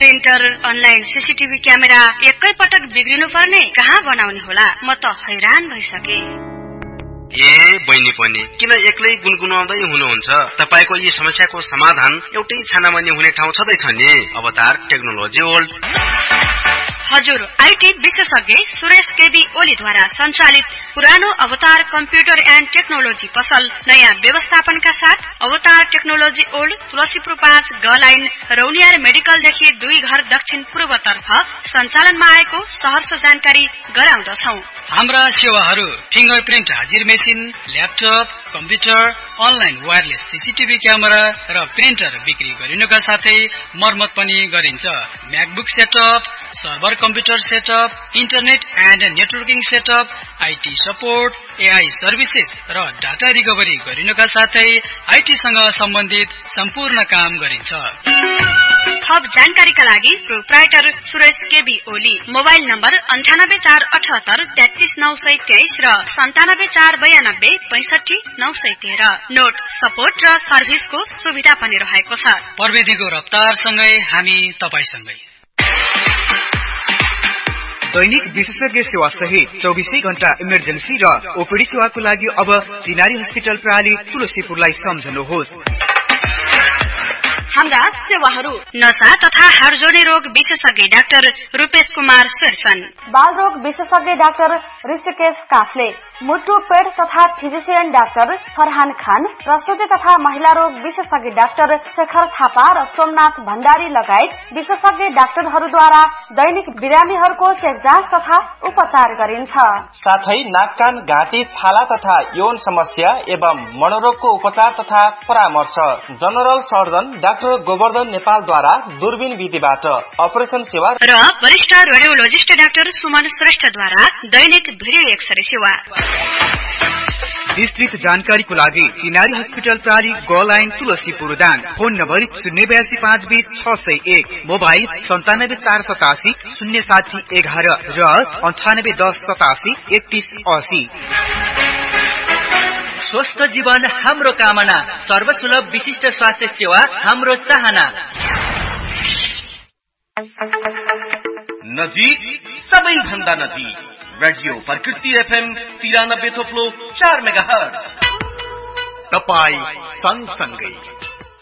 Printer, online CCTV camera एकै पटक बिग्रिनु पर्ने कहाँ बनाउने होला? म त हैरान भइसके। ए बहिनी पनि किन एक्लै गुनगुनाउँदै हुनुहुन्छ? तपाईको यी समस्याको समाधान एउटै छानामा नि हुने ठाउँ छँदैछ नि। अवतार टेक्नोलोजी वर्ल्ड। हजुर, आईटी विशेषज्ञ सुरेश केबी ओलीद्वारा सञ्चालित पुरानो अवतार कम्प्युटर एन्ड टेक्नोलोजी पसल नयाँ व्यवस्थापनका साथ अवतार टेक्नोलोजी ओल्ड, तुलसीपुर 5 ग लाइन, रौनियार मेडिकलदेखि 2 घर दक्षिण पूर्वतर्फ सञ्चालनमा आएको सहर्ष जानकारी गराउँदछौ। हाम्रा सेवाहरू फिंगरप्रिन्ट हाजिर machine, laptop, computer, online wireless CCTV camera र प्रिन्टर बिक्री गरिनुका साथै मर्मत पनि गरिन्छ। MacBook setup, server computer setup, internet and networking setup, IT support, AI services र डाटा रिकभरी गरिनुका साथै आईटीसँग सम्बन्धित सम्पूर्ण काम गरिन्छ। थप जानकारीका लागि proprietor Suresh KB Oli, mobile number 9847833923 र 9749265913। नोट, सपोर्ट र सर्भिसको सुविधा पनि रहेको छ। प्रविधिको रफ्तारसँगै हामी तपाईसँगै। दैनिक विशेषज्ञ सेवा सहित 24 घण्टा इमर्जेन्सी र ओपीडी सेवाको लागि अब चिनारी हस्पिटल प्रणाली तुलसीपुरलाई सम्झनुहोस्। हाम्रा सेवाहरू नसा तथा हाड जोड्ने रोग विशेषज्ञ डाक्टर रूपेश कुमार शेरसन, बाल रोग विशेषज्ञ डाक्टर ऋषिकेश काफले, मुटु पेट तथा फिजिशियन डाक्टर फरहान खान, प्रसुति तथा महिला रोग विशेषज्ञ डाक्टर शेखर थापा र सोमनाथ भण्डारी लगायत विशेषज्ञ डाक्टरहरूद्वारा दैनिक बिरामीहरूको चेक जाँच तथा उपचार गरिन्छ। साथै नाक कान घाँटी छाला तथा यौन समस्या एवं मनोरोगको उपचार तथा परामर्श जनरल सर्जन डाक्टर गोवर्धन नेपालद्वारा दूरबीन विधिबाट अपरेसन सेवा र वरिष्ठ रेडियोलोजिस्ट डाक्टर सुमन श्रेष्ठद्वारा दैनिक भिडियो एक्सरे सेवा। विस्तृत जानकारीको लागि चिनारी हस्पिटल प्रणाली ग line Tulsipur Dang, phone number 082520 mobile 9748707011 र 9810873180। स्वस्थ जीवन हाम्रो कामना, सर्वसुलभ विशिष्ट स्वास्थ्य सेवा हाम्रो चाहना। नजिक, सबैभन्दा नजिक, रेडियो प्रकृति एफएम 93.4 मेगाहर्ज। तपाई सँगसँगै